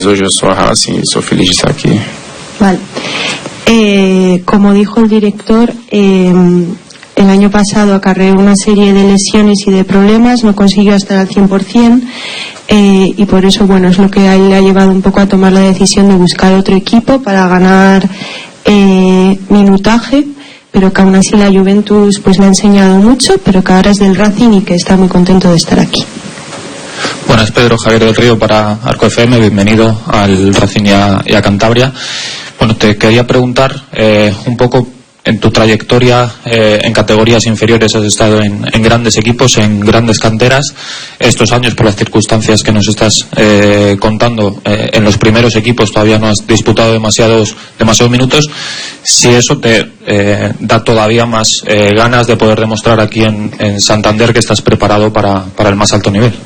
Hoje eu sou Racing e sou feliz de estar aquí. Vale. Como dijo el director, el año pasado acarreó una serie de lesiones y de problemas, no consiguió estar al 100%, y por eso, bueno, es lo que a él le ha llevado un poco a tomar la decisión de buscar otro equipo para ganar minutaje, pero que aún así la Juventus pues le ha enseñado mucho, pero que ahora es del Racing y que está muy contento de estar aquí. Buenas, Pedro Javier del Río para Arco FM, bienvenido al Racing y a Cantabria. Bueno, te quería preguntar un poco, en tu trayectoria en categorías inferiores has estado en grandes equipos, en grandes canteras. Estos años, por las circunstancias que nos estás contando, en los primeros equipos todavía no has disputado demasiados minutos. Si eso te da todavía más ganas de poder demostrar aquí en Santander que estás preparado para el más alto nivel.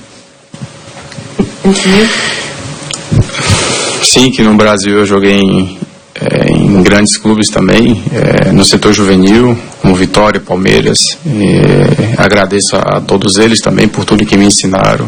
Sim, que no Brasil eu joguei em grandes clubes também, no setor juvenil, como Vitória, Palmeiras. Agradeço a todos eles também por tudo que me ensinaram.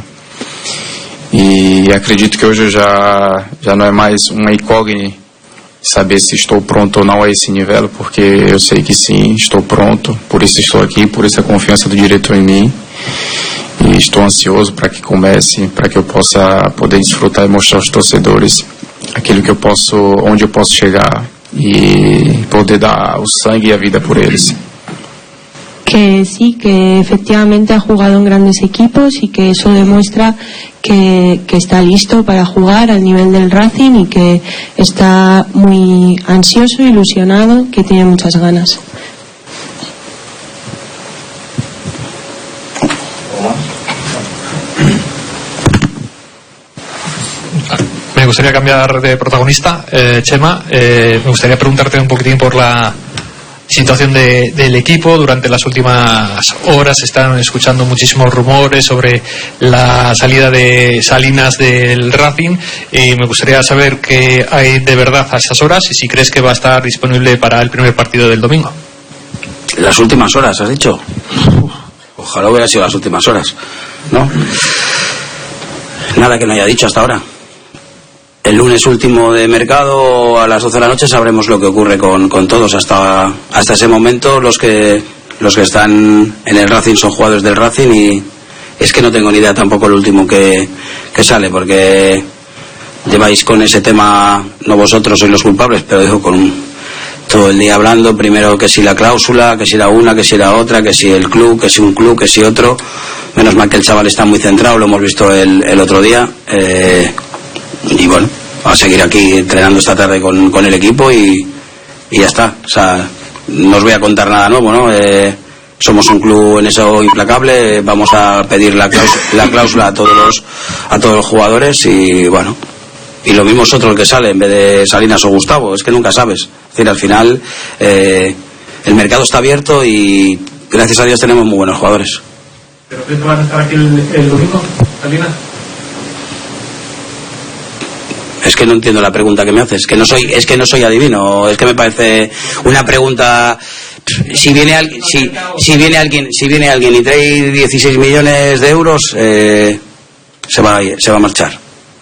E acredito que hoje eu já não é mais uma incógnita saber se estou pronto ou não a esse nível, porque eu sei que sim, estou pronto, por isso estou aqui, por isso a confiança do diretor em mim. E estou ansioso para que comece, para que eu possa poder desfrutar e mostrar aos torcedores aquilo que eu posso, onde eu posso chegar e poder dar o sangue e a vida por eles. Que sí, que efectivamente ha jugado en grandes equipos y que eso demuestra que está listo para jugar al nivel del Racing y que está muy ansioso, ilusionado, que tiene muchas ganas. Me gustaría cambiar de protagonista, Chema. Me gustaría preguntarte un poquitín por la situación del equipo. Durante las últimas horas se están escuchando muchísimos rumores sobre la salida de Salinas del Racing, y me gustaría saber qué hay de verdad a esas horas y si crees que va a estar disponible para el primer partido del domingo. Las últimas horas, has dicho. Ojalá hubiera sido las últimas horas, ¿no? Nada que no haya dicho hasta ahora. El lunes último de mercado a las 12 de la noche sabremos lo que ocurre con todos. Hasta ese momento los que están en el Racing son jugadores del Racing, y es que no tengo ni idea tampoco el último que sale, porque lleváis con ese tema, no vosotros sois los culpables, pero digo, con todo el día hablando, primero que si la cláusula, que si la una, que si la otra, que si el club, que si un club, que si otro. Menos mal que el chaval está muy centrado, lo hemos visto el otro día. Y bueno, a seguir aquí entrenando esta tarde con el equipo y ya está. O sea, no os voy a contar nada nuevo, ¿no? Somos un club en eso implacable. Vamos a pedir la cláusula a todos los jugadores, y bueno, y lo mismo es otro el que sale en vez de Salinas o Gustavo. Es que nunca sabes. Es decir, al final el mercado está abierto y gracias a Dios tenemos muy buenos jugadores. ¿Pero crees que van a estar aquí el domingo, Salinas? Es que no entiendo la pregunta que me haces. Es que no soy adivino. Es que me parece una pregunta. Si viene alguien y trae 16 millones de euros, se va a marchar.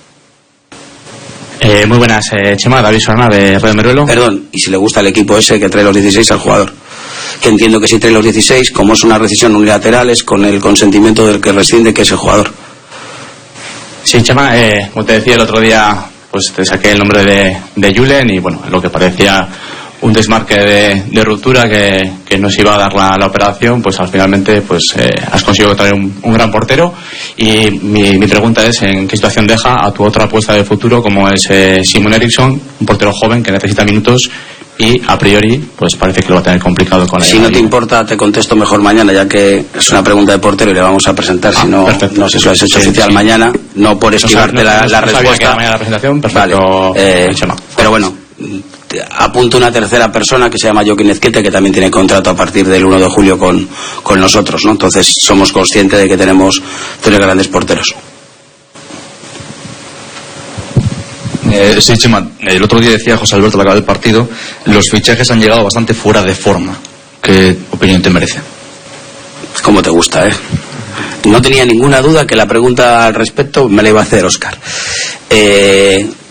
Muy buenas, Chema, David Sorana de Radio Meruelo. Perdón, y si le gusta el equipo ese que trae los 16 al jugador. Que entiendo que si trae los 16, como es una rescisión unilateral, es con el consentimiento del que rescinde, que es el jugador. Sí, Chema, como te decía el otro día, pues te saqué el nombre de Julen, y bueno, lo que parecía un desmarque de ruptura que nos iba a dar la operación, pues al finalmente pues has conseguido traer un gran portero, y mi pregunta es en qué situación deja a tu otra apuesta de futuro, como es Simon Eriksson, un portero joven que necesita minutos y a priori pues parece que lo va a tener complicado con él. Si no te importa, te contesto mejor mañana, ya que es una pregunta de portero y le vamos a presentar. Si no, perfecto. No sé si lo has hecho oficial mañana, no por esquivarte la respuesta. Que mañana la presentación, perfecto. Vale. Pero bueno, apunto una tercera persona que se llama Joaquín Ezquete, que también tiene contrato a partir del 1 de julio con nosotros, ¿no? Entonces somos conscientes de que tenemos 3 grandes porteros. Sí, Chema, el otro día decía José Alberto al acabar del partido, los fichajes han llegado bastante fuera de forma. ¿Qué opinión te merece? Como te gusta, No tenía ninguna duda que la pregunta al respecto me la iba a hacer Óscar.